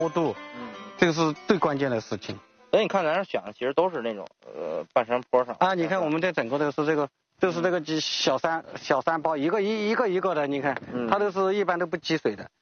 坡度，这个是最关键的事情。 所以你看咱这选的其实都是那种半山坡上啊，你看我们这整个的是这个。就是这个小山包，一个的，你看，它都是一般都不积水的。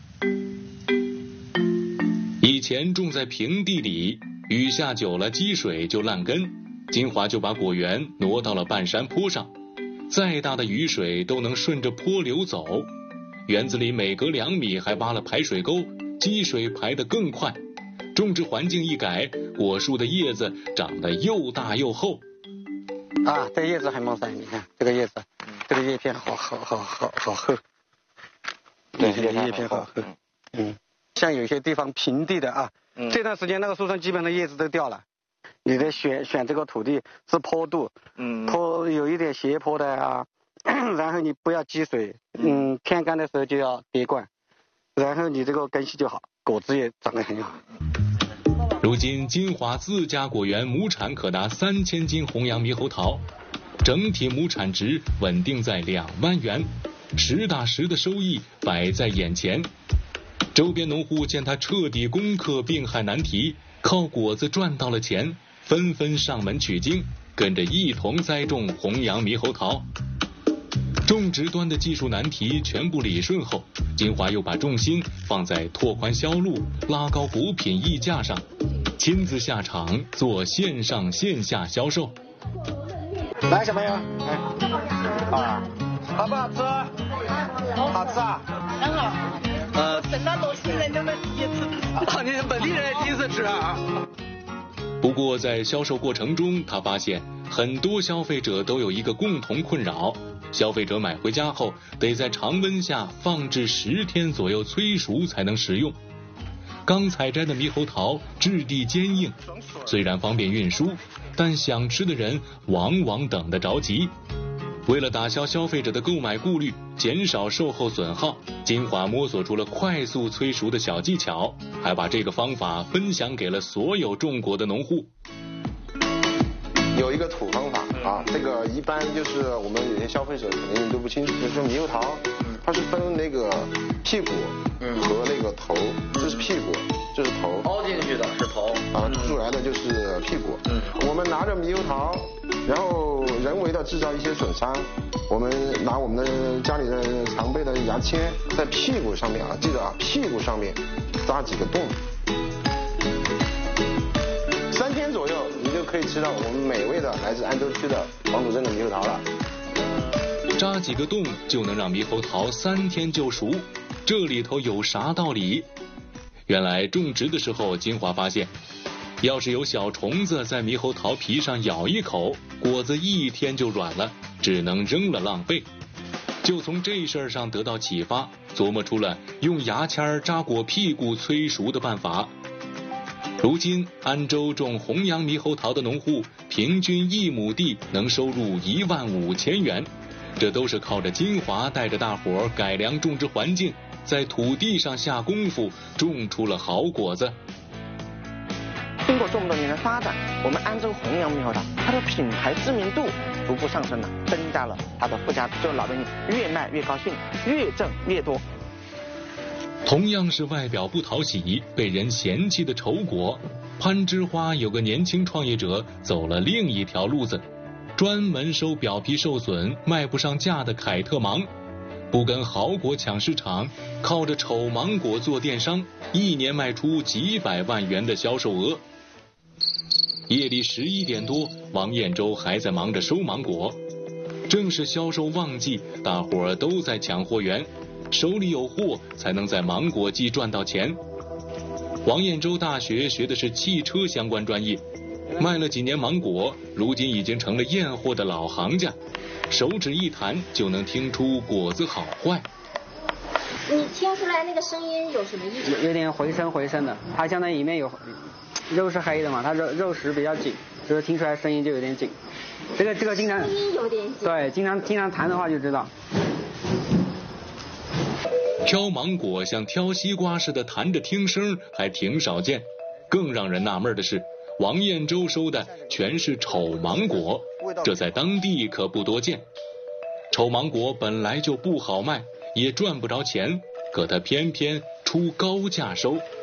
以前种在平地里，雨下久了积水就烂根，金华就把果园挪到了半山坡上，再大的雨水都能顺着坡流走。园子里每隔2米还挖了排水沟，积水排得更快。种植环境一改，果树的叶子长得又大又厚。 啊，这叶子很茂盛，你看这个叶子，这个叶片好厚。 对， 叶片好厚。像有些地方平地的啊，这段时间那个树上基本上叶子都掉了。你得选这个土地是坡度，坡有一点斜坡的啊，然后你不要积水，天干的时候就要滴灌，然后你这个根系就好，果子也长得很好。 如今金华自家果园亩产可达3000斤红洋猕猴桃，整体亩产值稳定在2万元，实打实的收益摆在眼前。周边农户见他彻底攻克病害难题，靠果子赚到了钱，纷纷上门取经，跟着一同栽种红洋猕猴桃。种植端的技术难题全部理顺后，金华又把重心放在拓宽销路、拉高果品溢价上，亲自下场做线上线下销售。 来，小朋友，啊，好不好吃？好吃啊， 很好。这么多新人都是第一次吃， 你是本地人第一次吃啊？ 不过在销售过程中，他发现很多消费者都有一个共同困扰。消费者买回家后得在常温下放置10天左右催熟才能食用。刚采摘的猕猴桃质地坚硬，虽然方便运输，但想吃的人往往等得着急。为了打消消费者的购买顾虑，减少售后损耗，金华摸索出了快速催熟的小技巧，还把这个方法分享给了所有种果的农户。 有一个土方法啊，这个一般就是我们有些消费者肯定都不清楚，就是说猕猴桃它是分那个屁股和那个头，这是屁股，这是头， 凹进去的是头啊，凸出来的就是屁股。我们拿着猕猴桃，然后人为的制造一些损伤，我们拿我们的家里的常备的牙签，在屁股上面啊，记得啊，屁股上面扎几个洞。3天左右，你就可以吃到我们美味的来自安州区的黄土镇的猕猴桃了。 扎几个洞就能让猕猴桃3天就熟，这里头有啥道理？原来种植的时候，金华发现，要是有小虫子在猕猴桃皮上咬一口，果子1天就软了，只能扔了浪费。就从这事儿上得到启发，琢磨出了用牙签扎果屁股催熟的办法。如今安州种红洋猕猴桃的农户平均1亩地能收入15000元，这都是靠着金华带着大伙改良种植环境，在土地上下功夫，种出了好果子。 经过这么多年的发展，我们安州红洋猕猴桃它的品牌知名度逐步上升了，增加了它的附加值，就是老百姓越卖越高兴，越挣越多。 同样是外表不讨喜、被人嫌弃的丑果，攀枝花有个年轻创业者走了另一条路子，专门收表皮受损、卖不上价的凯特芒，不跟好果抢市场，靠着丑芒果做电商，1年卖出几百万元的销售额。夜里11点多，王彦洲还在忙着收芒果，正是销售旺季，大伙儿都在抢货源，手里有货才能在芒果季赚到钱。王彦洲大学学的是汽车相关专业，卖了几年芒果，如今已经成了验货的老行家，手指一弹就能听出果子好坏。 你听出来那个声音有什么意思？ 有点回声的，它相当于里面有肉是黑的嘛，它肉实比较紧，所以听出来声音就有点紧。这个经常声音有点紧， 对，经常弹的话就知道。 挑芒果像挑西瓜似的弹着听声还挺少见，更让人纳闷的是，王彦洲收的全是丑芒果，这在当地可不多见。丑芒果本来就不好卖，也赚不着钱，可他偏偏出高价收。